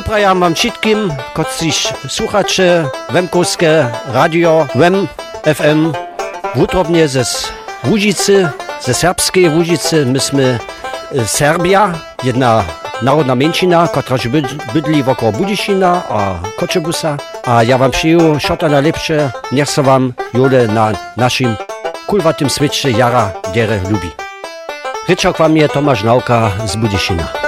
Doprajam wam wszystkim, którzy słuchacze Wemkowskie radio, Wem FM, wutrobnie ze Łużycy, ze serbskiej Łużycy. Myśmy Serbia, jedna narodna mniejszyna, która bydli wokół Budyszina a Koczebusa. A ja wam przyjął wszystko najlepsze, niech se wam jole na naszym kulwatym świecie jara, dere lubi. Ryczok wam je Tomasz Nauka z Budyszina.